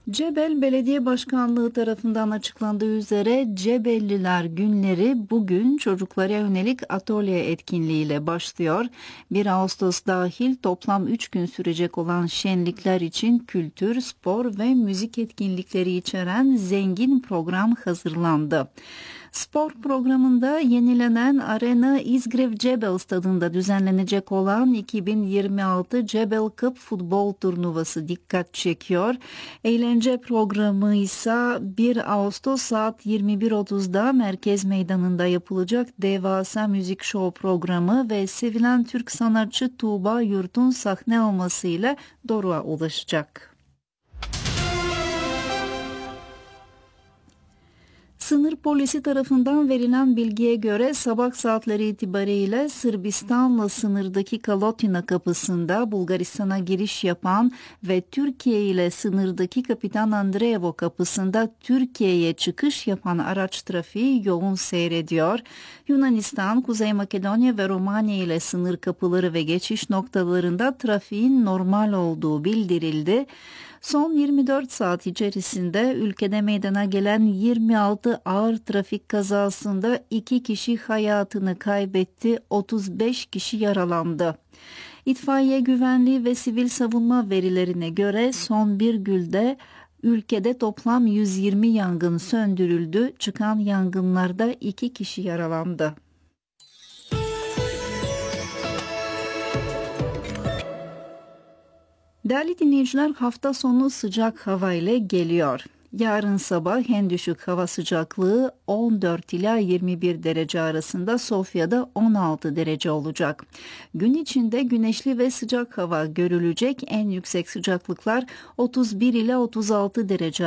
Cebel Belediye Başkanlığı tarafından açıklandığı üzere Cebelliler Günleri bugün çocuklara yönelik atölye etkinliğiyle başlıyor. 1 Ağustos dahil toplam 3 gün sürecek olan şenlikler için kültür, spor ve müzik etkinlikleri içeren zengin program hazırlandı. Spor programında yenilenen Arena İzgrev Cebel stadında düzenlenecek olan 2026 Cebel Cup futbol turnuvası dikkat çekiyor. Eğlence programı ise 1 Ağustos saat 21.30'da Merkez Meydanı'nda yapılacak devasa müzik şov programı ve sevilen Türk sanatçı Tuğba Yurt'un sahne almasıyla doruğa ulaşacak. Sınır polisi tarafından verilen bilgiye göre sabah saatleri itibariyle Sırbistan'la sınırdaki Kalotina kapısında Bulgaristan'a giriş yapan ve Türkiye ile sınırdaki Kapitan Andreevo kapısında Türkiye'ye çıkış yapan araç trafiği yoğun seyrediyor. Yunanistan, Kuzey Makedonya ve Romanya ile sınır kapıları ve geçiş noktalarında trafiğin normal olduğu bildirildi. Son 24 saat içerisinde ülkede meydana gelen 26 ağır trafik kazasında 2 kişi hayatını kaybetti, 35 kişi yaralandı. İtfaiye güvenliği ve sivil savunma verilerine göre son bir günde ülkede toplam 120 yangın söndürüldü. Çıkan yangınlarda 2 kişi yaralandı. Değerli dinleyiciler, hafta sonu sıcak hava ile geliyor. Yarın sabah en düşük hava sıcaklığı 14 ila 21 derece arasında, Sofya'da 16 derece olacak. Gün içinde güneşli ve sıcak hava görülecek. En yüksek sıcaklıklar 31 ila 36 derece